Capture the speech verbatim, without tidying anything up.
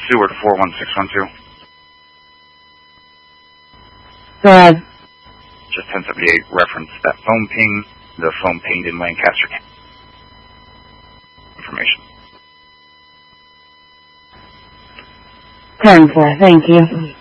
Seward four one six one two. Go ahead. Just ten seventy-eight, reference that phone ping, the phone pinged in Lancaster. Information. ten four, thank you.